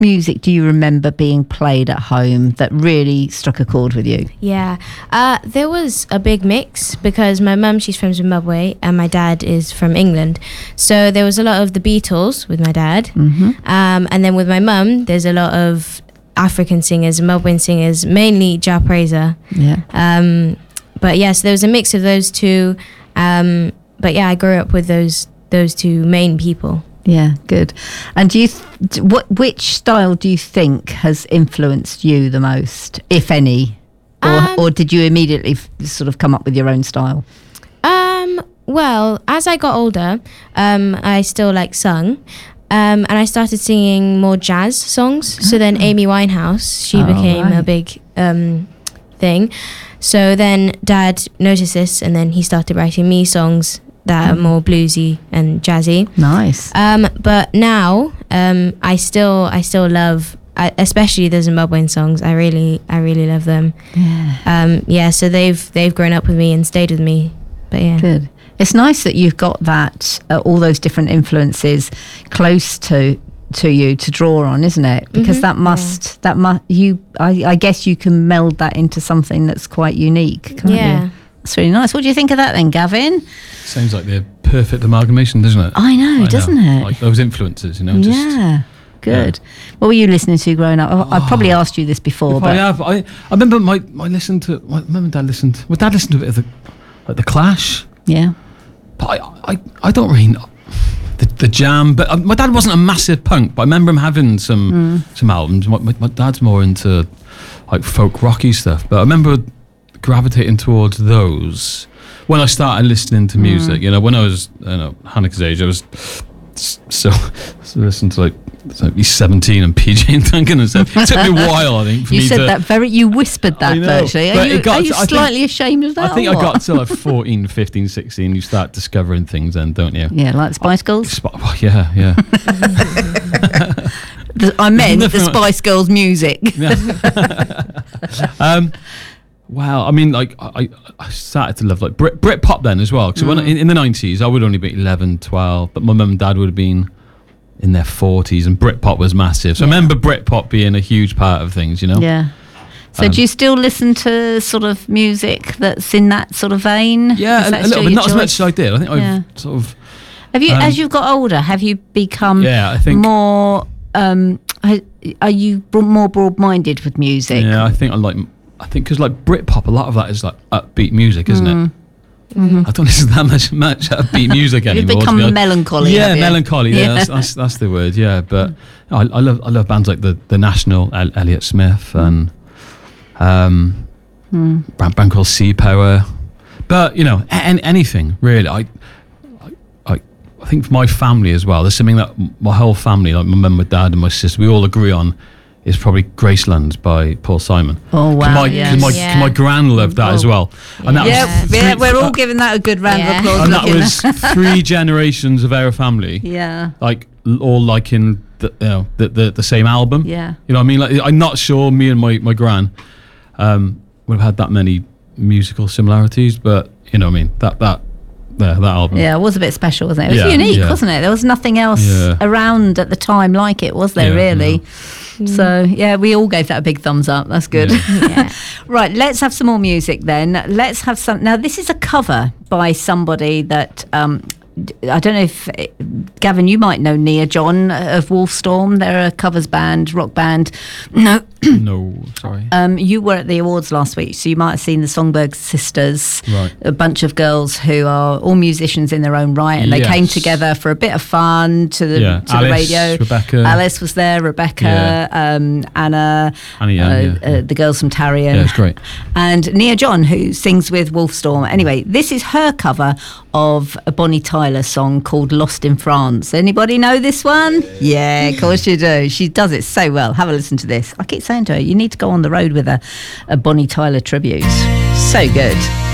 music do you remember being played at home that really struck a chord with you? Yeah, there was a big mix because my mum, she's from Zimbabwe and my dad is from England. So there was a lot of the Beatles with my dad. And then with my mum, there's a lot of African singers, Zimbabwean singers, mainly Jah Prayzah. Yeah. But yeah, so there was a mix of those two. But yeah, I grew up with those two main people. Yeah, good. And do you which style do you think has influenced you the most, if any, or did you immediately sort of come up with your own style? Well, as I got older, I still sung, and I started singing more jazz songs. So then Amy Winehouse, she became a big thing. So then Dad noticed this, and then he started writing me songs that are more bluesy and jazzy. Nice. But now, I still love, especially the Zimbabwean songs. I really love them. Yeah. So they've grown up with me and stayed with me. But yeah. Good. It's nice that you've got that all those different influences close to you to draw on, isn't it? Because I guess you can meld that into something that's quite unique, can't you? That's really nice. What do you think of that then, Gavin? Sounds like the perfect amalgamation, doesn't it? I know, doesn't it? Like those influences, Yeah. Good. Yeah. What were you listening to growing up? I probably asked you this before, but I remember my mum and dad listened. My dad listened to a bit of the Clash. Yeah. But I don't really know the Jam. But my dad wasn't a massive punk. But I remember him having some albums. My dad's more into folk rocky stuff. But I remember gravitating towards those when I started listening to music. When I was Hanneke's age, I was so listening to he's 17 and PJ and Duncan and stuff. It took me a while, I think. You whispered that virtually. Are you slightly ashamed of that? I think I got to 14, 15, 16. You start discovering things then, don't you? Yeah, like Spice Girls? Yeah. I meant the Spice Girls music. Wow, I mean, I started to love Britpop then as well. Because in the 90s, I would only be 11, 12, but my mum and dad would have been in their 40s, and Britpop was massive. So I remember Britpop being a huge part of things, Yeah. So do you still listen to sort of music that's in that sort of vein? Yeah, a little bit, not as much as I did. I think I've sort of... Have you, as you've got older, have you become I think more... are you more broad-minded with music? Yeah, I think because Britpop, a lot of that is upbeat music, isn't it? Mm-hmm. I don't listen to that much upbeat music anymore. You've become melancholy. Yeah, melancholy. Yeah, that's the word. Yeah, but I love bands like the National, Elliott Smith, and a band called Sea Power. But anything really. I think for my family as well, there's something that my whole family, like my mum, my dad, and my sister, we all agree on. Is probably Graceland by Paul Simon. Oh wow! My gran loved that as well, and that was we're all giving that a good round of applause. And that was 3 generations of our family. Yeah, all liking the same album. Yeah, you know what I mean. I'm not sure me and my gran would have had that many musical similarities, but you know what I mean. That album. Yeah, it was a bit special, wasn't it? It was unique, wasn't it? There was nothing else around at the time like it, was there, really? Yeah. So, we all gave that a big thumbs up. That's good. Yeah. Right, let's have some more music then. Let's have some... Now, this is a cover by somebody that... I don't know if... Gavin, you might know Nia John of Wolfstorm. They're a covers band, rock band. No. No, sorry. You were at the awards last week, so you might have seen the Songbird Sisters, right. A bunch of girls who are all musicians in their own right, and they came together for a bit of fun to the radio. Rebecca. Alice was there, Rebecca, Anna Young, the girls from Tarion. Yeah, it's great. And Nia John, who sings with Wolfstorm. Anyway, this is her cover of a Bonnie Tyler song called Lost in France. Anybody know this one? Yeah, of course you do. She does it so well. Have a listen to this. I keep saying to her, you need to go on the road with a Bonnie Tyler tribute. So good.